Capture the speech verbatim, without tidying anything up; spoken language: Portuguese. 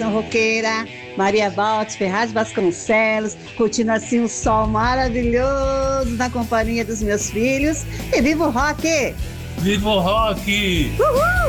roqueira, Maria Baltes Ferraz Vasconcelos, curtindo assim um sol maravilhoso na companhia dos meus filhos. E viva o rock! Viva o rock! Uhul!